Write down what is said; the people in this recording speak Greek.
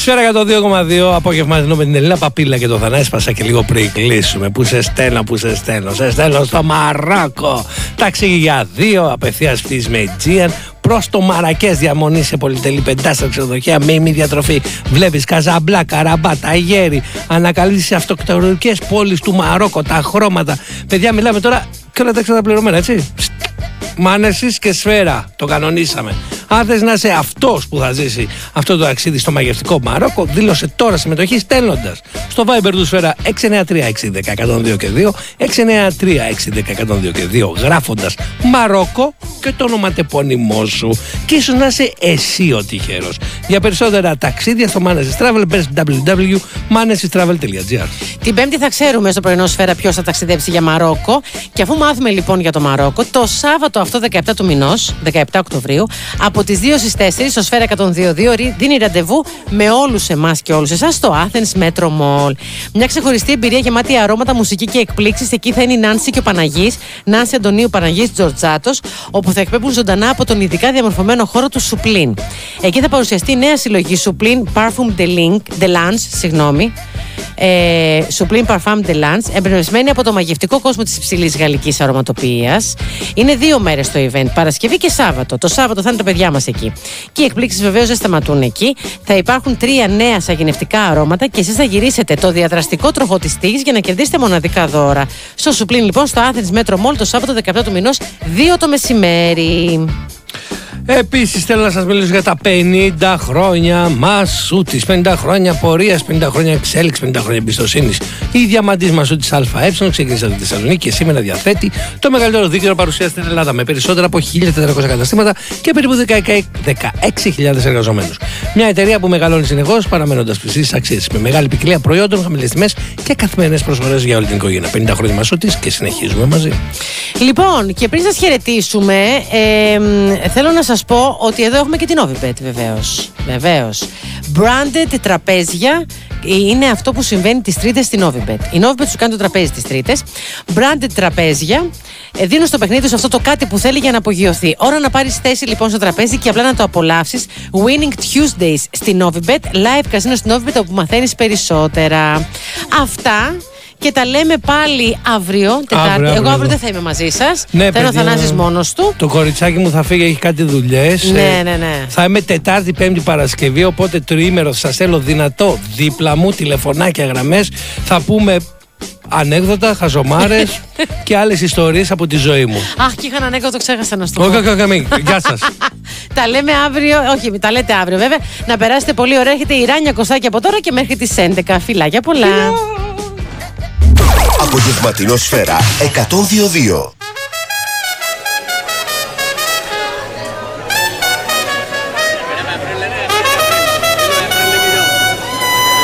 Σφαίρα για το 2,2 απογευματινό με την Ελίνα Παπίλα και το Θανάση Πασά και λίγο πριν κλείσουμε. Πού σε στέλνω, σε στέλνω στο Μαρόκο. Ταξί για 2, απευθείας πτήση με Aegean προς το Μαρακές, διαμονή σε πολυτελή 5-στρα ξενοδοχεία με ημιδιατροφή. Βλέπεις Καζαμπλάκα, Ραμπάτ, Αγέρι, ανακαλύψεις αυτοκτονικές πόλεις του Μαρόκο, τα χρώματα. Παιδιά, μιλάμε τώρα και όλα τα εξαταπληρωμένα, έτσι. Μάνεσης και Σφαίρα, το κανονίσαμε. Αν θες να είσαι αυτός που θα ζήσει αυτό το ταξίδι στο μαγευτικό Μαρόκο, δήλωσε τώρα συμμετοχή στέλνοντας στο Viber του Σφαίρα 693-610-102 και 2, 693-610-102 και 2, γράφοντας Μαρόκο και το ονοματεπώνυμό σου. Και ίσως να είσαι εσύ ο τυχερός. Για περισσότερα ταξίδια στο Manesis Travel, μπες www.manesistravel.gr. Την Πέμπτη θα ξέρουμε στο πρωινό Σφαίρα ποιος θα ταξιδέψει για Μαρόκο. Και αφού μάθουμε λοιπόν για το Μαρόκο, το Σάββατο αυτό 17 του μηνός, 17 Οκτωβρίου, από τις 2 στις 4 στο Σφαίρα 102.2 δίνει ραντεβού με όλους εμάς και όλους εσάς στο Athens Metro Mall. Μια ξεχωριστή εμπειρία γεμάτη αρώματα, μουσική και εκπλήξεις. Εκεί θα είναι η Νάνση και ο Παναγής, Νάνση Αντωνίου, Παναγής Τζορτζάτος, όπου θα εκπέμπουν ζωντανά από τον ειδικά διαμορφωμένο χώρο του Σουπλίν. Εκεί θα παρουσιαστεί η νέα συλλογή Σουπλίn Parfum de Lance, Supreme Parfum de Lance, εμπνευσμένη από το μαγευτικό κόσμο της υψηλής γαλλικής αρωματοποιίας. Είναι 2 μέρες το event, Παρασκευή και Σάββατο. Το Σάββατο θα είναι τα παιδιά μας εκεί. Και οι εκπλήξεις βεβαίως δεν σταματούν εκεί. Θα υπάρχουν 3 νέα σαγηνευτικά αρώματα και εσείς θα γυρίσετε το διαδραστικό τροχό της τύχης για να κερδίσετε μοναδικά δώρα. Στο Supreme λοιπόν, στο Athens Metro Mall, το Σάββατο 17 του μηνός, 2 το μεσημέρι. Επίσης θέλω να σας μιλήσω για τα 50 χρόνια Μασούτης, 50 χρόνια πορείας, 50 χρόνια εξέλιξης, 50 χρόνια εμπιστοσύνης. Η διαμαντής Μασούτης ΑΕ ξεκίνησε από τη Θεσσαλονίκη και σήμερα διαθέτει το μεγαλύτερο δίκτυο παρουσίας στην Ελλάδα με περισσότερα από 1.400 καταστήματα και περίπου 16.000 εργαζομένους. Μια εταιρεία που μεγαλώνει συνεχώς παραμένοντας πιστή στις αξίες με μεγάλη ποικιλία προϊόντων, χαμηλές τιμές και καθημερινές προσφορές για όλη την οικογένεια. 50 χρόνια Μασούτης και συνεχίζουμε μαζί. Λοιπόν, και πριν σας χαιρετήσουμε, θέλω να σας πω ότι εδώ έχουμε και την Novibet, βεβαίως. Branded τραπέζια είναι αυτό που συμβαίνει τις Τρίτες στην Novibet. Η Novibet σου κάνει το τραπέζι τις Τρίτες. Branded τραπέζια δίνουν στο παιχνίδι σου αυτό το κάτι που θέλει για να απογειωθεί. Ώρα να πάρεις θέση λοιπόν στο τραπέζι και απλά να το απολαύσεις. Winning Tuesdays στην Novibet, live casino στην Novibet όπου μαθαίνεις περισσότερα. Αυτά. Και τα λέμε πάλι αύριο, Τετάρτη. Εγώ αύριο δεν θα είμαι μαζί σας. Ναι, θα είναι ο Θανάσης μόνος του. Το κοριτσάκι μου θα φύγει, έχει κάτι δουλειές. Ναι. Θα είμαι Τετάρτη, Πέμπτη, Παρασκευή. Οπότε τριήμερο θα σας θέλω δυνατό δίπλα μου, τηλεφωνάκια, γραμμές. Θα πούμε ανέκδοτα, χαζομάρες και άλλες ιστορίες από τη ζωή μου. Αχ, και είχα ένα ανέκδοτο, ξέχασα να σου το πω. Όχι, γεια σας. Τα λέμε αύριο, όχι, τα λέτε αύριο βέβαια. Να περάσετε πολύ ωραία. Έρχεται η Ράνια Κωστάκη από τώρα και μέχρι τις 11. Φιλάκια πολλά. Απογευματινό Σφαίρα 102.2.